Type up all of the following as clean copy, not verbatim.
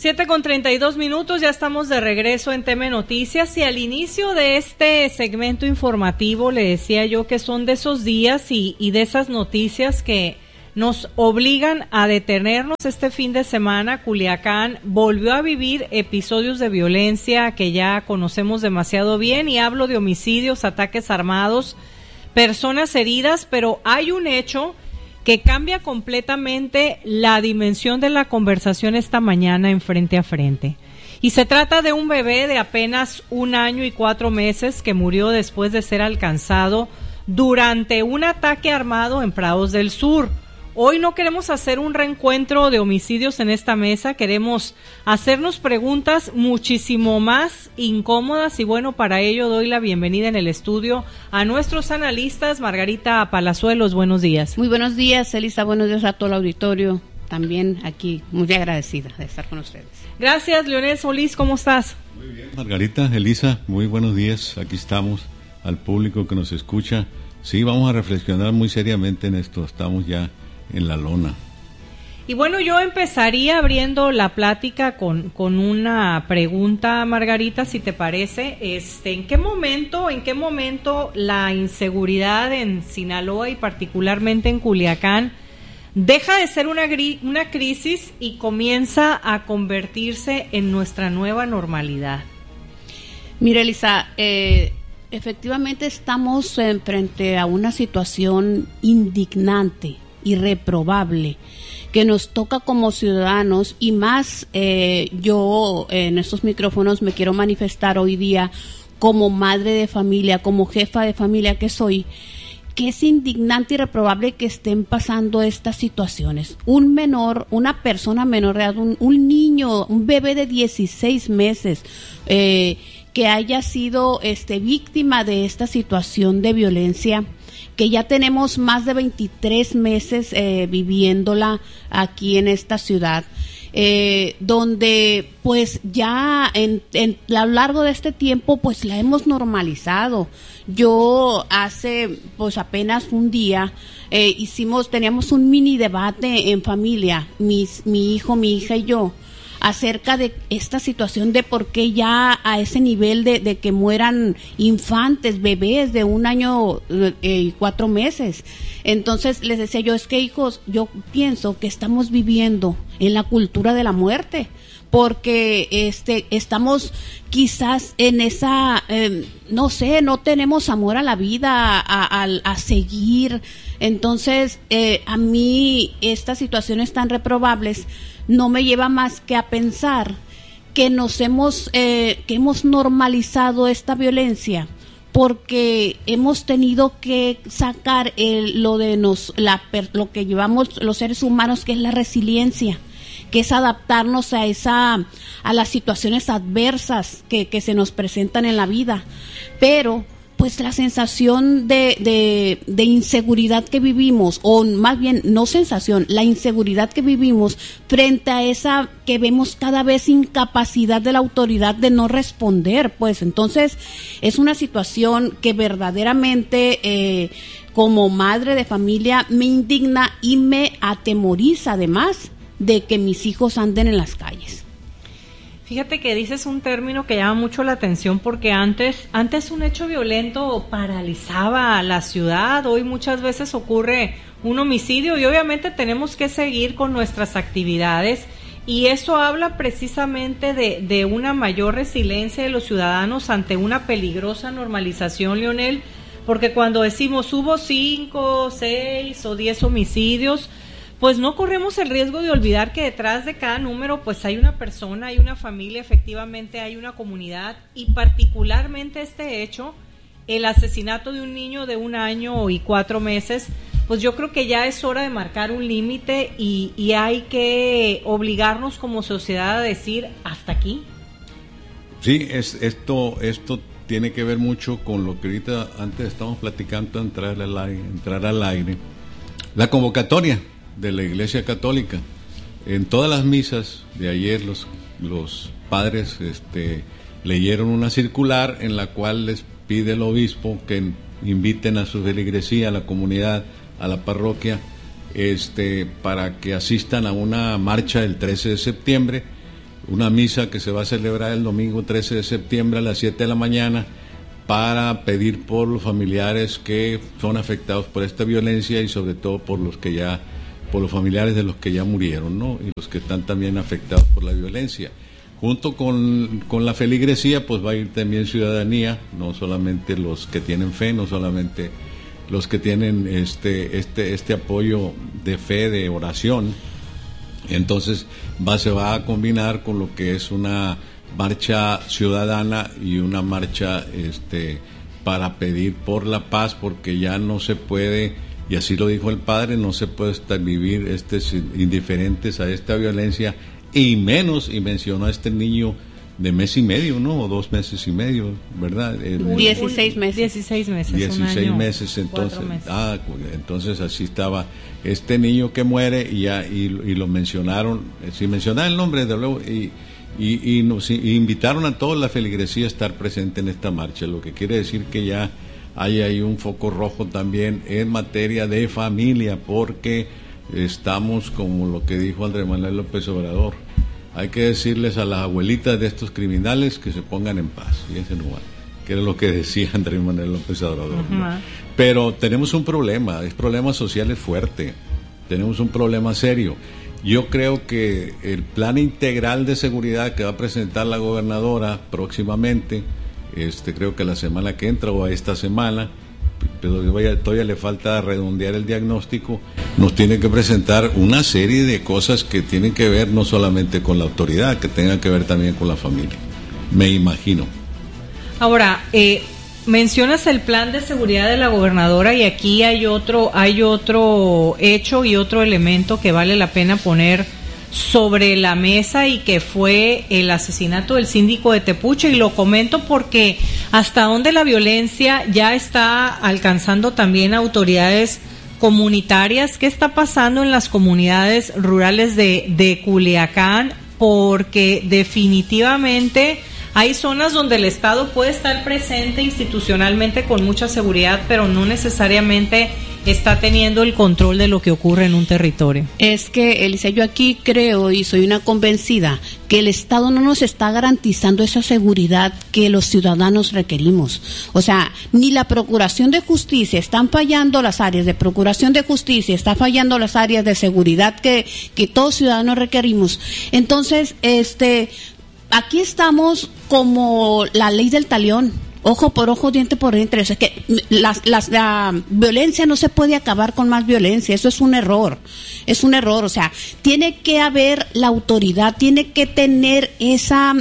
7:32, ya estamos de regreso en TM Noticias, y al inicio de este segmento informativo le decía yo que son de esos días y de esas noticias que nos obligan a detenernos. Este fin de semana Culiacán volvió a vivir episodios de violencia que ya conocemos demasiado bien, y hablo de homicidios, ataques armados, personas heridas, pero hay un hecho que cambia completamente la dimensión de la conversación esta mañana en Frente a Frente. Y se trata de un bebé de apenas 1 año y 4 meses que murió después de ser alcanzado durante un ataque armado en Prados del Sur. Hoy no queremos hacer un reencuentro de homicidios en esta mesa, queremos hacernos preguntas muchísimo más incómodas, y bueno, para ello doy la bienvenida en el estudio a nuestros analistas. Margarita Palazuelos, buenos días. Muy buenos días, Elisa, buenos días a todo el auditorio, también aquí muy agradecida de estar con ustedes. Gracias, Leonel Solís, ¿cómo estás? Muy bien, Margarita, Elisa, muy buenos días, aquí estamos, al público que nos escucha. Sí, vamos a reflexionar muy seriamente en esto, estamos ya en la lona. Y bueno, yo empezaría abriendo la plática con una pregunta, Margarita, si te parece. ¿En qué momento la inseguridad en Sinaloa y particularmente en Culiacán deja de ser una crisis y comienza a convertirse en nuestra nueva normalidad? Mira, Elisa, efectivamente estamos frente a una situación indignante, irreprobable, que nos toca como ciudadanos, y más yo en estos micrófonos me quiero manifestar hoy día como madre de familia, como jefa de familia que soy, que es indignante y reprobable que estén pasando estas situaciones. Un menor, una persona menor de edad, un niño, un bebé de 16 meses, que haya sido víctima de esta situación de violencia, que ya tenemos más de 23 meses viviéndola aquí en esta ciudad, donde pues ya a lo largo de este tiempo pues la hemos normalizado. Yo hace pues apenas un día teníamos un mini debate en familia, mi hijo, mi hija y yo, acerca de esta situación de por qué ya a ese nivel de que mueran infantes, bebés de 1 año y 4 meses. Entonces les decía yo, es que hijos, yo pienso que estamos viviendo en la cultura de la muerte, porque estamos quizás en esa, no sé, no tenemos amor a la vida, a seguir. Entonces, a mí estas situaciones tan reprobables no me lleva más que a pensar que hemos normalizado esta violencia, porque hemos tenido que sacar lo que llevamos los seres humanos, que es la resiliencia, que es adaptarnos a las situaciones adversas que se nos presentan en la vida. Pero pues la sensación de inseguridad que vivimos, o más bien no sensación, la inseguridad que vivimos frente a esa que vemos cada vez incapacidad de la autoridad de no responder, pues entonces es una situación que verdaderamente como madre de familia me indigna y me atemoriza, además de que mis hijos anden en las calles. Fíjate que dices un término que llama mucho la atención, porque antes un hecho violento paralizaba a la ciudad. Hoy muchas veces ocurre un homicidio y obviamente tenemos que seguir con nuestras actividades, y eso habla precisamente de una mayor resiliencia de los ciudadanos ante una peligrosa normalización, Leonel, porque cuando decimos hubo 5, 6 o 10 homicidios, pues no corremos el riesgo de olvidar que detrás de cada número pues hay una persona, hay una familia, efectivamente hay una comunidad, y particularmente este hecho, el asesinato de un niño de 1 año y 4 meses, pues yo creo que ya es hora de marcar un límite y hay que obligarnos como sociedad a decir hasta aquí. Sí, esto tiene que ver mucho con lo que ahorita antes estamos platicando, entrar al aire, la convocatoria de la Iglesia Católica. En todas las misas de ayer los padres leyeron una circular en la cual les pide el obispo que inviten a su feligresía, a la comunidad, a la parroquia, para que asistan a una marcha el 13 de septiembre una misa que se va a celebrar el domingo 13 de septiembre a las 7 de la mañana para pedir por los familiares que son afectados por esta violencia y sobre todo por los familiares de los que ya murieron, ¿no? Y los que están también afectados por la violencia. Junto con la feligresía, pues va a ir también ciudadanía, no solamente los que tienen fe, no solamente los que tienen este apoyo de fe, de oración. Entonces se va a combinar con lo que es una marcha ciudadana y una marcha para pedir por la paz, porque ya no se puede, y así lo dijo el padre, no se puede vivir indiferentes a esta violencia, y mencionó a este niño de mes y medio, ¿no? O 2 meses y medio, ¿verdad? 16 meses. 16 meses. 16 meses, entonces. Entonces así estaba este niño que muere y lo mencionaron, sin mencionar el nombre, desde luego, y nos invitaron a toda la feligresía a estar presente en esta marcha, lo que quiere decir que ya hay ahí un foco rojo también en materia de familia, porque estamos, como lo que dijo Andrés Manuel López Obrador, hay que decirles a las abuelitas de estos criminales que se pongan en paz, fíjense nomás, que era lo que decía Andrés Manuel López Obrador, ¿no? Pero tenemos un problema, problema social es fuerte, tenemos un problema serio. Yo creo que el plan integral de seguridad que va a presentar la gobernadora próximamente, creo que la semana que entra o a esta semana, pero todavía le falta redondear el diagnóstico, nos tiene que presentar una serie de cosas que tienen que ver no solamente con la autoridad, que tengan que ver también con la familia, me imagino. Ahora, mencionas el plan de seguridad de la gobernadora y aquí hay otro hecho y otro elemento que vale la pena poner sobre la mesa, y que fue el asesinato del síndico de Tepuche, y lo comento porque hasta donde la violencia ya está alcanzando también autoridades comunitarias. ¿Qué está pasando en las comunidades rurales de Culiacán? Porque definitivamente hay zonas donde el Estado puede estar presente institucionalmente con mucha seguridad, pero no necesariamente está teniendo el control de lo que ocurre en un territorio. Es que, Elisa, yo aquí creo y soy una convencida que el Estado no nos está garantizando esa seguridad que los ciudadanos requerimos. O sea, ni la Procuración de Justicia, están fallando las áreas de Procuración de Justicia, está fallando las áreas de seguridad que todos ciudadanos requerimos. Entonces, aquí estamos como la ley del talión. Ojo por ojo, diente por diente. O sea, que la violencia no se puede acabar con más violencia. Eso es un error. O sea, tiene que haber la autoridad, tiene que tener esa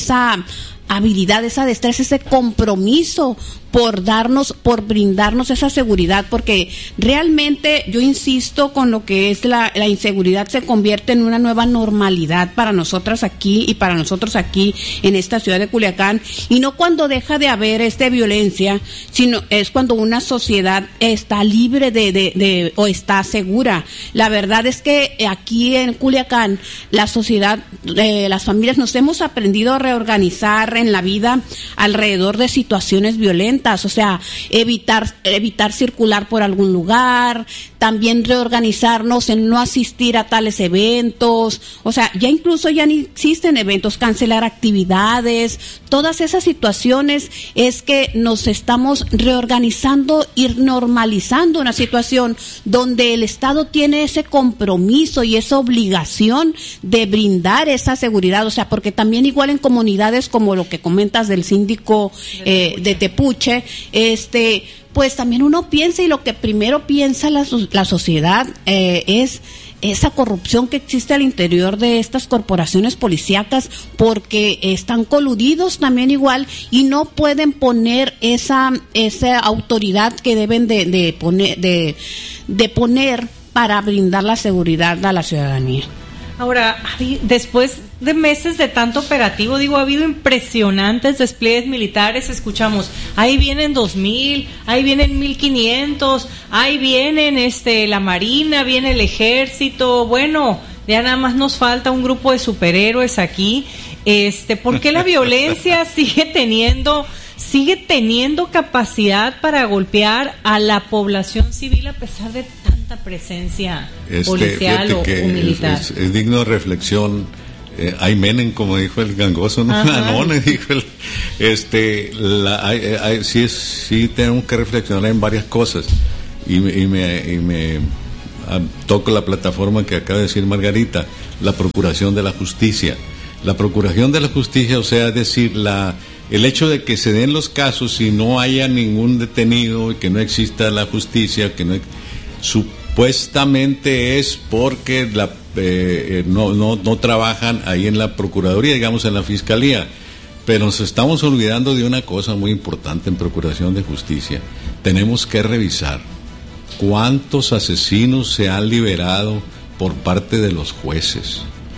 habilidad, esa destreza, ese compromiso por brindarnos esa seguridad, porque realmente yo insisto con lo que es la inseguridad se convierte en una nueva normalidad para nosotras aquí y para nosotros aquí en esta ciudad de Culiacán, y no cuando deja de haber violencia, sino es cuando una sociedad está libre o está segura. La verdad es que aquí en Culiacán la sociedad, las familias nos hemos aprendido a reorganizar en la vida alrededor de situaciones violentas. O sea, evitar circular por algún lugar, también reorganizarnos en no asistir a tales eventos. O sea, ya incluso ya ni existen eventos, cancelar actividades. Todas esas situaciones es que nos estamos reorganizando y normalizando una situación donde el Estado tiene ese compromiso y esa obligación de brindar esa seguridad. O sea, porque también igual en comunidades como lo que comentas del síndico de Tepuche, pues también uno piensa, y lo que primero piensa la sociedad es esa corrupción que existe al interior de estas corporaciones policíacas, porque están coludidos también igual y no pueden poner esa autoridad que deben de poner para brindar la seguridad a la ciudadanía. Ahora, después de meses de tanto operativo, ha habido impresionantes despliegues militares. Escuchamos, ahí vienen 2,000, ahí vienen 1,500, ahí vienen la Marina, viene el Ejército. Bueno, ya nada más nos falta un grupo de superhéroes aquí. ¿Por qué la violencia sigue teniendo capacidad para golpear a la población civil a pesar de tanta presencia policial o militar? Es digno de reflexión hay Menem, como dijo el gangoso, ¿no? No, dijo sí tenemos que reflexionar en varias cosas, y me toco la plataforma que acaba de decir Margarita, la procuración de la justicia. La procuración de la justicia, o sea, es decir, el hecho de que se den los casos y no haya ningún detenido y que no exista la justicia, que no supuestamente es porque no trabajan ahí en la Procuraduría, digamos en la Fiscalía, pero nos estamos olvidando de una cosa muy importante en Procuración de Justicia. Tenemos que revisar cuántos asesinos se han liberado por parte de los jueces.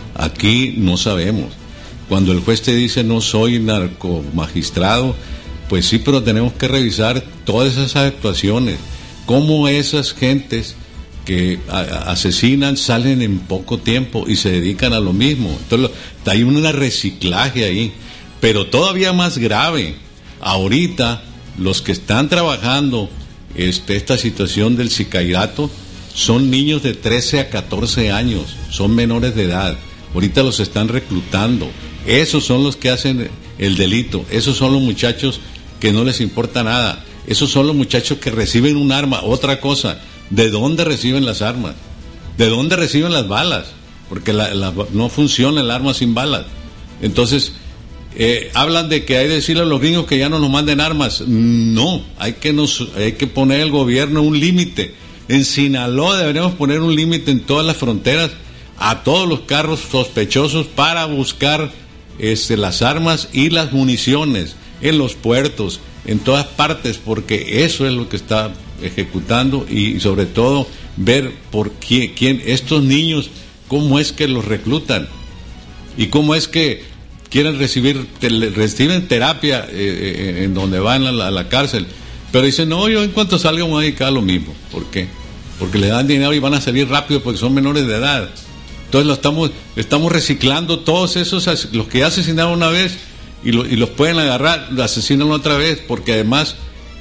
Aquí no sabemos. Cuando el juez te dice no soy narcomagistrado, pues sí, pero tenemos que revisar todas esas actuaciones, cómo esas gentes que asesinan salen en poco tiempo y se dedican a lo mismo. Entonces hay un reciclaje ahí, pero todavía más grave, ahorita los que están trabajando esta situación del sicariato son niños de 13 a 14 años, son menores de edad. Ahorita los están reclutando. Esos son los que hacen el delito. Esos son los muchachos que no les importa nada. Esos son los muchachos que reciben un arma. Otra cosa, ¿de dónde reciben las armas? ¿De dónde reciben las balas? Porque no funciona el arma sin balas. Entonces, hablan de que hay que decirle a los gringos que ya no nos manden armas. No, hay que poner el gobierno un límite. En Sinaloa deberíamos poner un límite en todas las fronteras a todos los carros sospechosos para buscar las armas y las municiones en los puertos, en todas partes, porque eso es lo que está ejecutando, y sobre todo ver por quién estos niños, cómo es que los reclutan y cómo es que quieren reciben terapia en donde van a la cárcel, pero dicen no, yo en cuanto salga me voy a dedicar a lo mismo. ¿Por qué? Porque le dan dinero y van a salir rápido porque son menores de edad. Entonces estamos reciclando todos esos, los que ya asesinaron una vez y los pueden agarrar, lo asesinan otra vez, porque además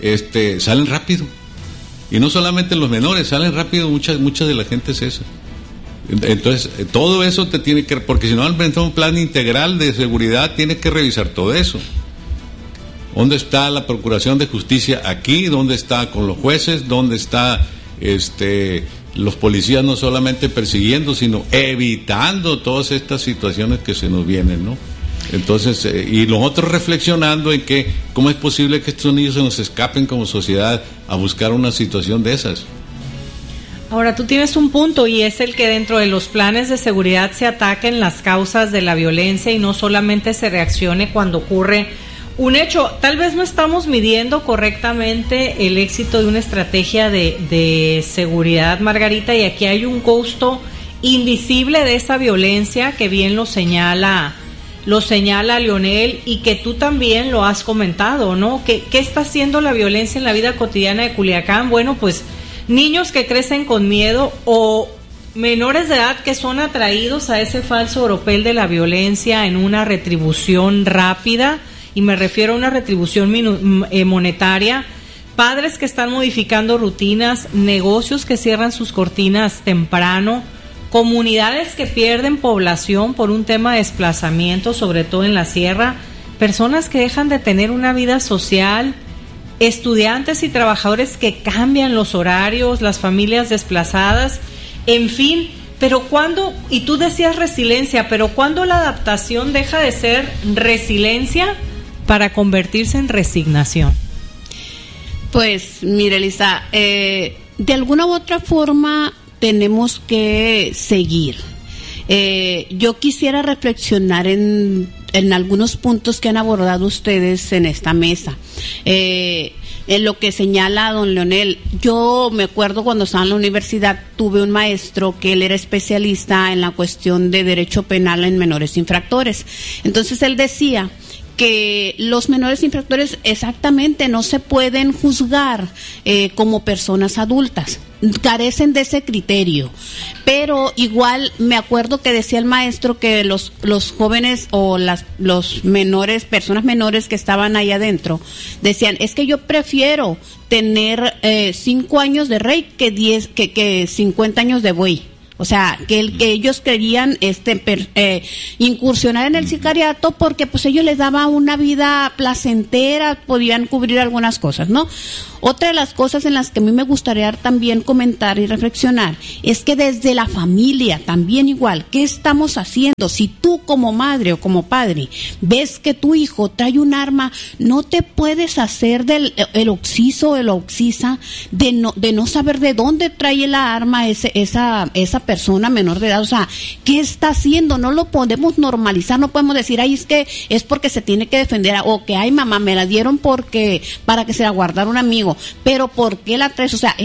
salen rápido. Y no solamente los menores, salen rápido, mucha de la gente es esa. Entonces, todo eso te tiene que, porque si no han inventado un plan integral de seguridad, tienes que revisar todo eso. ¿Dónde está la Procuración de Justicia aquí? ¿Dónde está con los jueces? ¿Dónde está los policías no solamente persiguiendo, sino evitando todas estas situaciones que se nos vienen, ¿no? Entonces, y nosotros reflexionando en que cómo es posible que estos niños se nos escapen como sociedad a buscar una situación de esas. Ahora, tú tienes un punto, y es el que dentro de los planes de seguridad se ataquen las causas de la violencia y no solamente se reaccione cuando ocurre un hecho. Tal vez no estamos midiendo correctamente el éxito de una estrategia de seguridad, Margarita, y aquí hay un costo invisible de esa violencia que bien lo señala Leonel, y que tú también lo has comentado, ¿no? ¿Qué está haciendo la violencia en la vida cotidiana de Culiacán? Bueno, pues niños que crecen con miedo o menores de edad que son atraídos a ese falso oropel de la violencia en una retribución rápida, y me refiero a una retribución monetaria, padres que están modificando rutinas, negocios que cierran sus cortinas temprano, comunidades que pierden población por un tema de desplazamiento, sobre todo en la sierra, personas que dejan de tener una vida social, estudiantes y trabajadores que cambian los horarios, las familias desplazadas, en fin. Pero cuando, y tú decías resiliencia, pero cuando la adaptación deja de ser resiliencia para convertirse en resignación. Pues mire, Elisa, de alguna u otra forma tenemos que seguir. Yo quisiera reflexionar en algunos puntos que han abordado ustedes en esta mesa. En lo que señala don Leonel, yo me acuerdo cuando estaba en la universidad, tuve un maestro que él era especialista en la cuestión de derecho penal en menores infractores. Entonces él decía que los menores infractores exactamente no se pueden juzgar como personas adultas, carecen de ese criterio, pero igual me acuerdo que decía el maestro que los jóvenes o los menores, personas menores que estaban ahí adentro, decían, es que yo prefiero tener 5 años de rey que 50 años de buey. O sea, que ellos querían incursionar en el sicariato porque pues ellos les daba una vida placentera, podían cubrir algunas cosas, ¿no? Otra de las cosas en las que a mí me gustaría también comentar y reflexionar es que desde la familia también igual, ¿qué estamos haciendo? Si tú como madre o como padre ves que tu hijo trae un arma, no te puedes hacer el occiso o el occisa de no saber de dónde trae la arma esa persona menor de edad. O sea, ¿qué está haciendo? No lo podemos normalizar, no podemos decir, ay, es porque se tiene que defender, o que, ay, mamá, me la dieron para que se la guardara un amigo. Pero ¿por qué la traes? O sea,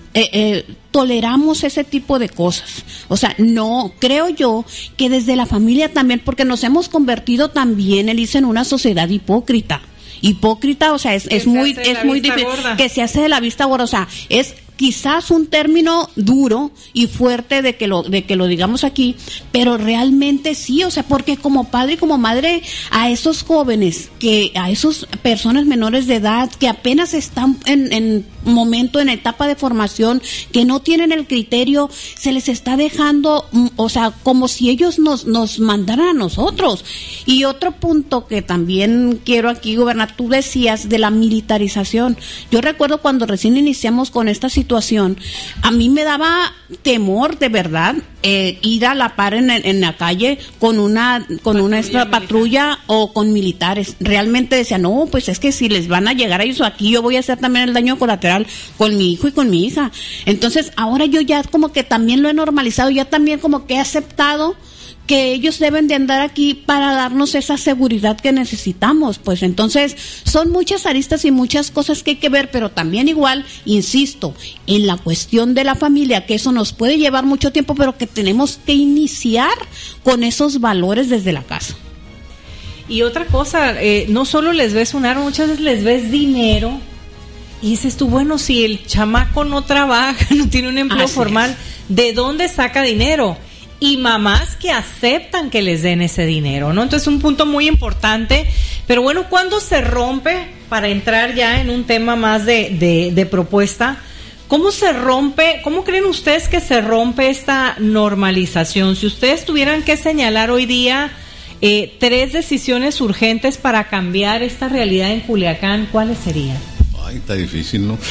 toleramos ese tipo de cosas. O sea, no, creo yo que desde la familia también, porque nos hemos convertido también, Elisa, en una sociedad hipócrita, o sea, es muy difícil, que se hace de la vista gorda, o sea, es quizás un término duro y fuerte de que lo digamos aquí, pero realmente sí, o sea, porque como padre y como madre, a esos jóvenes, a esas personas menores de edad que apenas están en etapa de formación, que no tienen el criterio, se les está dejando, o sea, como si ellos nos mandaran a nosotros. Y otro punto que también quiero aquí, gobernar, tú decías de la militarización. Yo recuerdo cuando recién iniciamos con esta situación, a mí me daba temor, de verdad, ir a la par en la calle con una patrulla o con militares. Realmente decía, no, pues es que si les van a llegar a ellos aquí, yo voy a hacer también el daño colateral con mi hijo y con mi hija. Entonces, ahora yo ya como que también lo he normalizado, ya también como que he aceptado que ellos deben de andar aquí para darnos esa seguridad que necesitamos. Pues entonces son muchas aristas y muchas cosas que hay que ver, pero también igual, insisto, en la cuestión de la familia, que eso nos puede llevar mucho tiempo, pero que tenemos que iniciar con esos valores desde la casa. Y otra cosa, no solo les ves un arma, muchas veces les ves dinero y dices tú, bueno, si el chamaco no trabaja, no tiene un empleo formal, ¿de dónde saca dinero? Y mamás que aceptan que les den ese dinero, ¿no? Entonces, un punto muy importante. Pero bueno, ¿cuándo se rompe, para entrar ya en un tema más de propuesta, cómo se rompe, cómo creen ustedes que se rompe esta normalización? Si ustedes tuvieran que señalar hoy día 3 decisiones urgentes para cambiar esta realidad en Culiacán, ¿cuáles serían? Ay, está difícil, ¿no?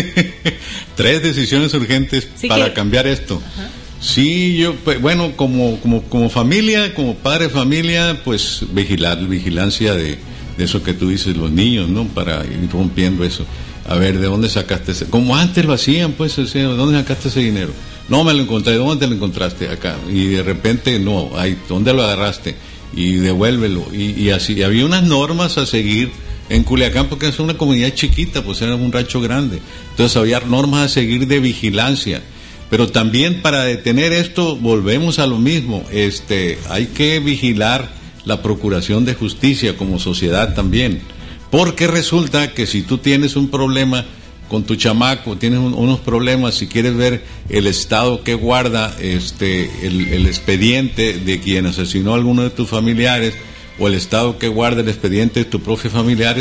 3 decisiones urgentes para cambiar esto. Ajá. Sí, yo, pues, bueno, como familia, como padre de familia, pues vigilancia de eso que tú dices, los niños, ¿no? Para ir rompiendo eso. A ver, ¿de dónde sacaste ese? Como antes lo hacían, pues, ¿de dónde sacaste ese dinero? No, me lo encontré. ¿Dónde te lo encontraste? Acá. Y de repente, no, ¿dónde lo agarraste? Y devuélvelo. Y así, había unas normas a seguir en Culiacán, porque es una comunidad chiquita, pues era un rancho grande. Entonces había normas a seguir de vigilancia. Pero también para detener esto, volvemos a lo mismo, hay que vigilar la procuración de justicia como sociedad también, porque resulta que si tú tienes un problema con tu chamaco, tienes unos problemas, si quieres ver el estado que guarda el expediente de quien asesinó a alguno de tus familiares, o el estado que guarda el expediente de tus propios familiares,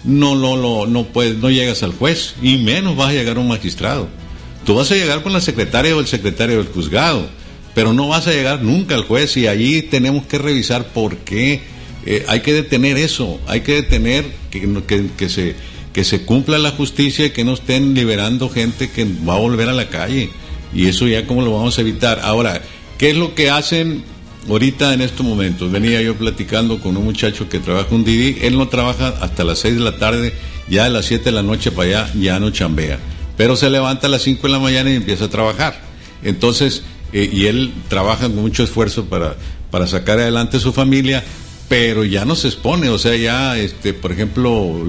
no puedes, no llegas al juez, y menos vas a llegar a un magistrado. Tú vas a llegar con la secretaria o el secretario del juzgado, pero no vas a llegar nunca al juez, y allí tenemos que revisar por qué. Hay que detener eso, hay que detener que se cumpla la justicia y que no estén liberando gente que va a volver a la calle, y eso ya cómo lo vamos a evitar. Ahora, ¿qué es lo que hacen ahorita en estos momentos? Venía yo platicando con un muchacho que trabaja un Didi, él no trabaja hasta las 6 de la tarde, ya a las 7 de la noche para allá ya no chambea, pero se levanta a las 5 de la mañana y empieza a trabajar. Entonces, y él trabaja con mucho esfuerzo para sacar adelante a su familia, pero ya no se expone. O sea, ya, por ejemplo,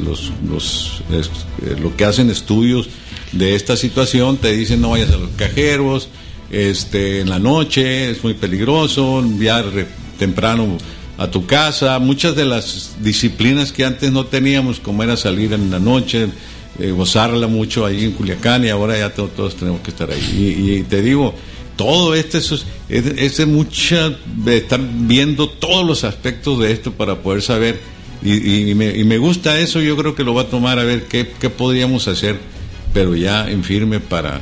lo que hacen estudios de esta situación, te dicen no vayas a los cajeros, en la noche es muy peligroso, ya temprano a tu casa. Muchas de las disciplinas que antes no teníamos, como era salir en la noche, gozarla mucho ahí en Culiacán, y ahora ya todos tenemos que estar ahí. Y te digo, todo es mucha de estar viendo todos los aspectos de esto para poder saber, y me gusta eso. Yo creo que lo va a tomar a ver qué podríamos hacer, pero ya en firme para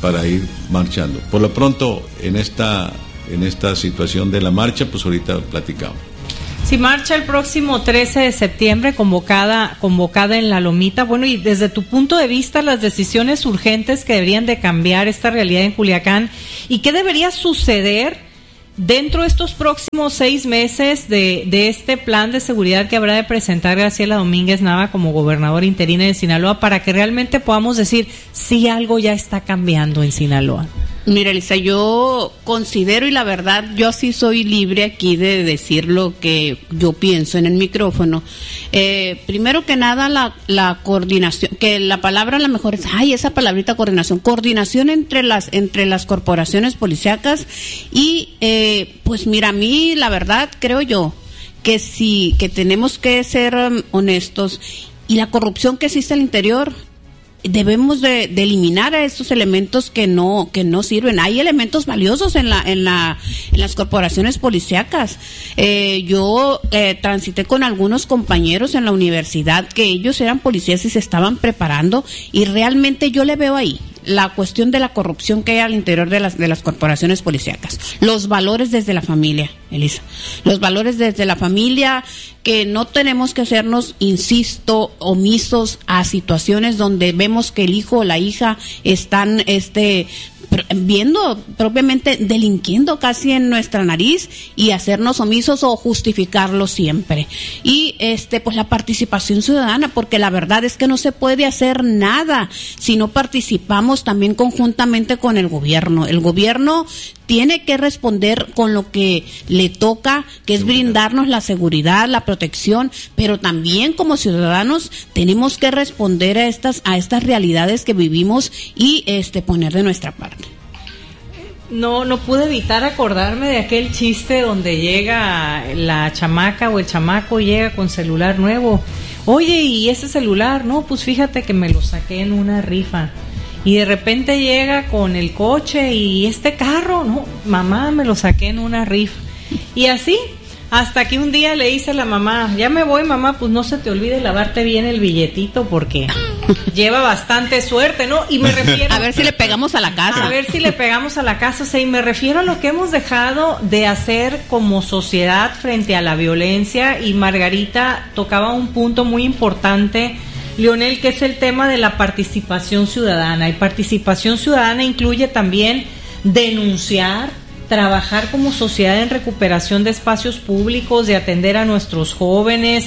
para ir marchando. Por lo pronto, en esta situación de la marcha, pues ahorita platicamos. Si marcha el próximo 13 de septiembre, convocada en La Lomita, bueno, y desde tu punto de vista, las decisiones urgentes que deberían de cambiar esta realidad en Culiacán, ¿y qué debería suceder dentro de estos próximos 6 meses de este plan de seguridad que habrá de presentar Graciela Domínguez Nava como gobernadora interina de Sinaloa, para que realmente podamos decir si algo ya está cambiando en Sinaloa? Mira, Elisa, yo considero, y la verdad, yo sí soy libre aquí de decir lo que yo pienso en el micrófono. Primero que nada, la coordinación, que la palabra a lo mejor es, esa palabrita coordinación entre las corporaciones policíacas y, pues mira, a mí, la verdad, creo yo, que sí, que tenemos que ser honestos, y la corrupción que existe al interior, debemos de eliminar a estos elementos que no sirven. Hay elementos valiosos en las corporaciones policíacas. Yo transité con algunos compañeros en la universidad que ellos eran policías y se estaban preparando, y realmente yo le veo ahí la cuestión de la corrupción que hay al interior de las corporaciones policíacas. Los valores desde la familia, Elisa. Los valores desde la familia, que no tenemos que hacernos, insisto, omisos a situaciones donde vemos que el hijo o la hija están viendo propiamente delinquiendo casi en nuestra nariz, y hacernos omisos o justificarlo siempre. Y pues la participación ciudadana, porque la verdad es que no se puede hacer nada si no participamos también conjuntamente con el gobierno. El gobierno tiene que responder con lo que le toca, que es brindarnos la seguridad, la protección, pero también como ciudadanos tenemos que responder a estas realidades que vivimos y poner de nuestra parte. No pude evitar acordarme de aquel chiste donde llega la chamaca o el chamaco, llega con celular nuevo. Oye, ¿y ese celular? No, pues fíjate que me lo saqué en una rifa. Y de repente llega con el coche y este carro, no, mamá, me lo saqué en una rifa. Y así, hasta que un día le dice a la mamá, ya me voy, mamá, pues no se te olvide lavarte bien el billetito porque lleva bastante suerte, ¿no? Y me refiero... A ver si le pegamos a la casa. A ver si le pegamos a la casa, o sea, y me refiero a lo que hemos dejado de hacer como sociedad frente a la violencia, y Margarita tocaba un punto muy importante, Leonel, que es el tema de la participación ciudadana. Y participación ciudadana incluye también denunciar, trabajar como sociedad en recuperación de espacios públicos, de atender a nuestros jóvenes,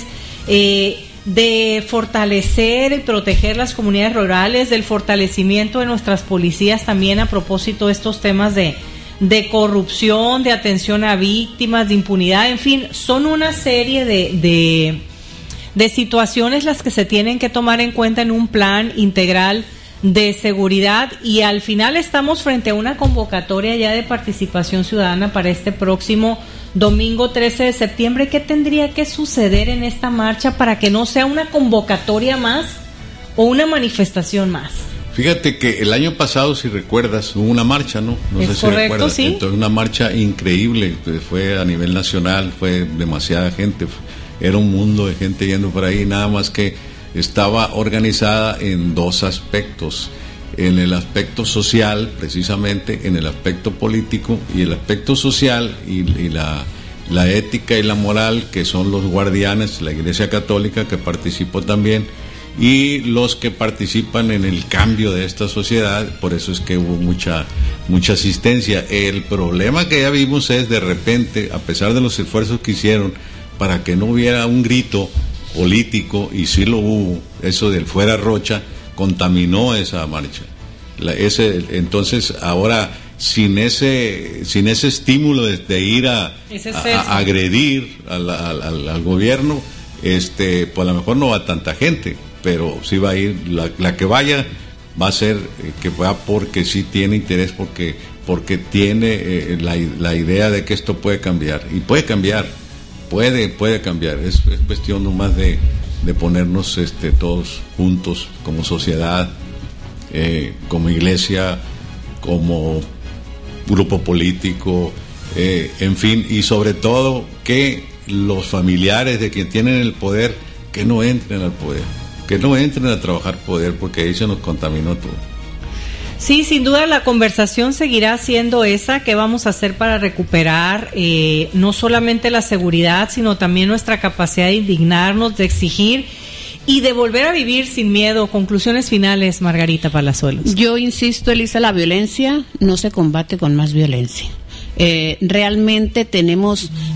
de fortalecer y proteger las comunidades rurales, del fortalecimiento de nuestras policías también a propósito de estos temas de corrupción, de atención a víctimas, de impunidad, en fin, son una serie de situaciones las que se tienen que tomar en cuenta en un plan integral de seguridad, y al final estamos frente a una convocatoria ya de participación ciudadana para este próximo domingo 13 de septiembre. ¿Qué tendría que suceder en esta marcha para que no sea una convocatoria más o una manifestación más? Fíjate que el año pasado, si recuerdas, hubo una marcha, ¿no? No es sé si correcto, recuerdas. sí. Entonces, una marcha increíble, fue a nivel nacional, fue demasiada gente, era un mundo de gente yendo por ahí, nada más que estaba organizada en 2 aspectos, en el aspecto social, precisamente, en el aspecto político, y el aspecto social y la ética y la moral, que son los guardianes, la Iglesia Católica, que participó también, y los que participan en el cambio de esta sociedad. Por eso es que hubo mucha asistencia. El problema que ya vimos es, de repente, a pesar de los esfuerzos que hicieron para que no hubiera un grito político, y sí lo hubo, eso del fuera Rocha contaminó esa marcha. Entonces ahora, sin ese estímulo de ir a agredir al gobierno, pues a lo mejor no va tanta gente, pero sí va a ir, la que vaya va a ser que va porque sí tiene interés, porque tiene la idea de que esto puede cambiar, y puede cambiar. Puede cambiar, es cuestión nomás de ponernos todos juntos como sociedad, como iglesia, como grupo político, en fin, y sobre todo que los familiares de quien tienen el poder, que no entren al poder, que no entren a trabajar poder, porque ahí se nos contaminó todo. Sí, sin duda la conversación seguirá siendo esa, qué vamos a hacer para recuperar no solamente la seguridad, sino también nuestra capacidad de indignarnos, de exigir y de volver a vivir sin miedo. Conclusiones finales, Margarita Palazuelos. Yo insisto, Elisa, la violencia no se combate con más violencia. Realmente tenemos